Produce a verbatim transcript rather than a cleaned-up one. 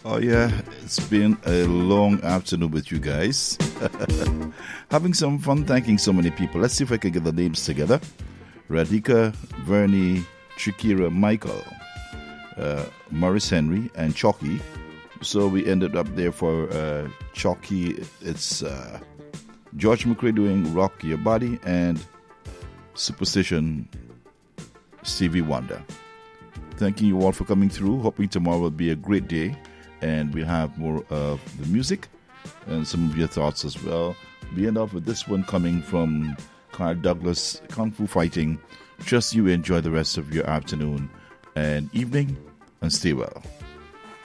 Oh, yeah, it's been a long afternoon with you guys. Having some fun, thanking so many people. Let's see if I can get the names together. Radhika, Vernie, Chikira, Michael, uh, Maurice Henry, and Chalky. So we ended up there for uh, Chalky. It's uh, George McRae doing Rock Your Body, and Superstition, Stevie Wonder. Thanking you all for coming through. Hoping tomorrow will be a great day, and we'll have more of the music and some of your thoughts as well. We end off with this one coming from Carl Douglas, Kung Fu Fighting. Trust you enjoy the rest of your afternoon and evening, and stay well.